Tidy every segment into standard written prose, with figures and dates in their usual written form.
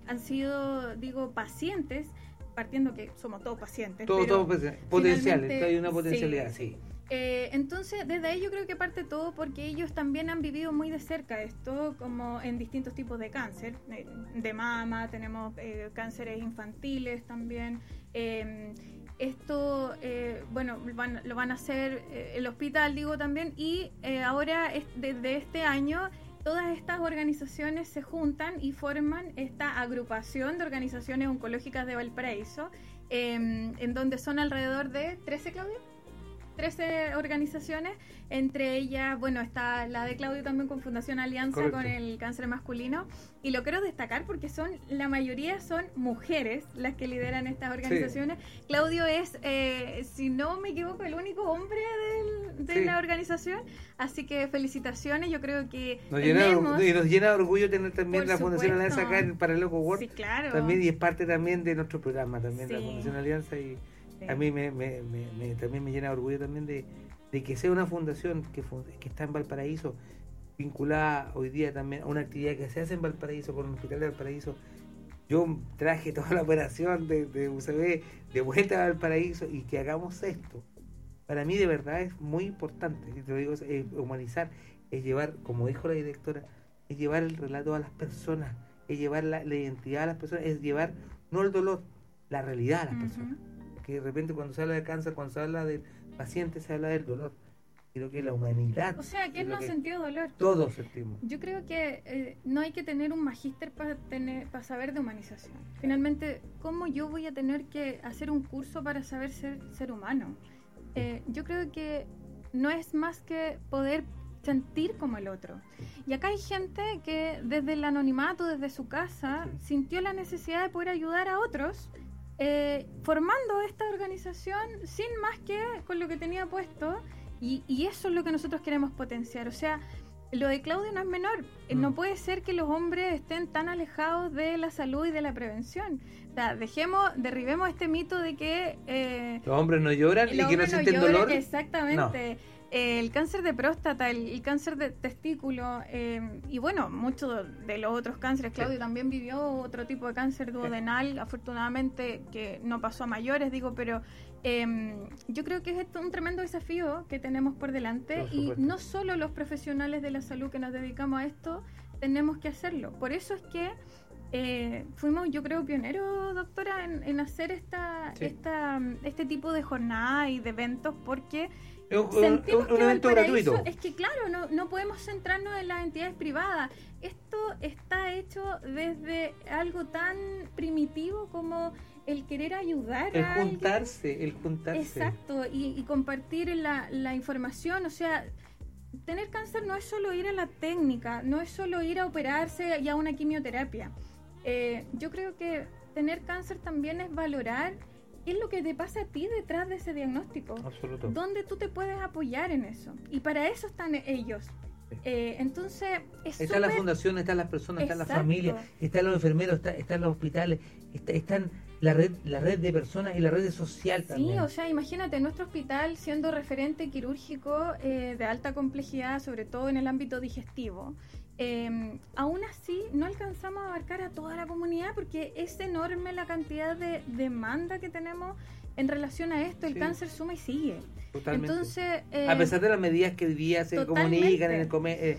han sido, digo, pacientes, partiendo que somos todos pacientes. Todos potenciales, hay una potencialidad, sí. Entonces, desde ahí yo creo que parte todo porque ellos también han vivido muy de cerca esto, como en distintos tipos de cáncer, de mama, tenemos cánceres infantiles también. Esto, lo van a hacer el hospital, digo también, y ahora, desde este año, todas estas organizaciones se juntan y forman esta agrupación de organizaciones oncológicas de Valparaíso, en donde son alrededor de 13, Claudia. 13 organizaciones, entre ellas, está la de Claudio también con Fundación Alianza. Correcto. Con el cáncer masculino, y lo quiero destacar porque la mayoría son mujeres las que lideran estas organizaciones. Sí. Claudio es, si no me equivoco, el único hombre de la organización, así que felicitaciones. Yo creo que nos llena de orgullo tener también la Fundación Alianza acá en Paralelo World. Sí, claro. También, y es parte también de nuestro programa también, sí. La Fundación Alianza, y sí. A mí también me llena de orgullo también de que sea una fundación que está en Valparaíso, vinculada hoy día también a una actividad que se hace en Valparaíso, con el Hospital de Valparaíso. Yo traje toda la operación de UCB de vuelta a Valparaíso, y que hagamos esto, para mí de verdad es muy importante. Y te lo digo, es humanizar, es llevar, como dijo la directora, es llevar el relato a las personas, es llevar la identidad a las personas, es llevar no el dolor, la realidad a las personas. Que de repente cuando se habla de cáncer, cuando se habla del paciente, se habla del dolor. Creo que la humanidad... O sea, ¿quién no ha sentido dolor? Todos sentimos. Yo creo que no hay que tener un magíster para saber de humanización. Finalmente, ¿cómo yo voy a tener que hacer un curso para saber ser humano? Yo creo que no es más que poder sentir como el otro. Y acá hay gente que desde el anonimato, desde su casa, sintió la necesidad de poder ayudar a otros, formando esta organización sin más que con lo que tenía puesto, y eso es lo que nosotros queremos potenciar. O sea, lo de Claudio no es menor. No puede ser que los hombres estén tan alejados de la salud y de la prevención. O sea, derribemos este mito de que los hombres no lloran y que no sienten dolor. Exactamente. No. El cáncer de próstata, el cáncer de testículo, y muchos de los otros cánceres. Claudio también vivió otro tipo de cáncer duodenal, afortunadamente que no pasó a mayores, pero yo creo que es un tremendo desafío que tenemos por delante, y no solo los profesionales de la salud que nos dedicamos a esto tenemos que hacerlo. Por eso es que fuimos, yo creo, pioneros, doctora, en hacer este tipo de jornada y de eventos, porque sentimos que un evento gratuito. Es que claro, no podemos centrarnos en las entidades privadas. Esto está hecho desde algo tan primitivo como el querer ayudar a juntarse, el juntarse. Exacto, y compartir la información. O sea, tener cáncer no es solo ir a la técnica, no es solo ir a operarse y a una quimioterapia. Yo creo que tener cáncer también es valorar qué es lo que te pasa a ti detrás de ese diagnóstico. Absoluto. ¿Dónde tú te puedes apoyar en eso? Y para eso están ellos. Entonces, está la fundación, están las personas, está la familia, están los enfermeros, están los hospitales, están la red de personas y la red social también. Sí, o sea, imagínate, nuestro hospital siendo referente quirúrgico de alta complejidad, sobre todo en el ámbito digestivo, aún así no alcanzamos a abarcar a toda la comunidad porque es enorme la cantidad de demanda que tenemos en relación a esto. El cáncer suma y sigue. Totalmente. Entonces, a pesar de las medidas que hoy día se comunican, el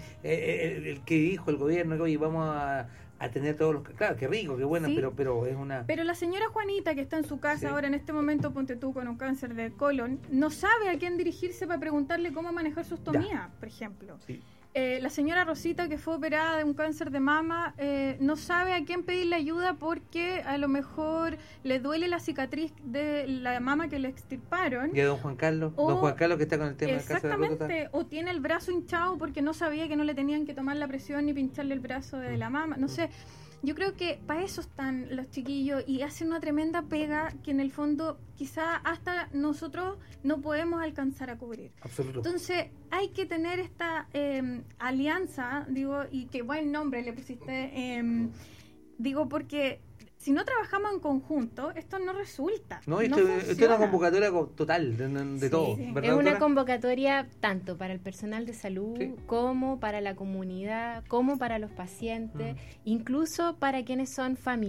que dijo el gobierno que hoy vamos a tener todos los... Claro, qué rico, qué bueno, sí, pero es una... Pero la señora Juanita, que está en su casa ahora en este momento, ponte tú, con un cáncer de colon, no sabe a quién dirigirse para preguntarle cómo manejar su ostomía, por ejemplo. Sí. La señora Rosita, que fue operada de un cáncer de mama, no sabe a quién pedirle ayuda porque a lo mejor le duele la cicatriz de la mama que le extirparon. Y a don Juan Carlos, que está con el tema del cáncer de próstata. Exactamente, o tiene el brazo hinchado porque no sabía que no le tenían que tomar la presión ni pincharle el brazo de la mama. No sé, yo creo que para eso están los chiquillos y hacen una tremenda pega que en el fondo quizá hasta nosotros no podemos alcanzar a cubrir. Absoluto. Entonces hay que tener esta alianza, digo, y qué buen nombre le pusiste, digo, porque si no trabajamos en conjunto, esto no resulta. No, esto es una convocatoria total de todo. Sí. Es una convocatoria tanto para el personal de salud como para la comunidad, como para los pacientes, incluso para quienes son familias.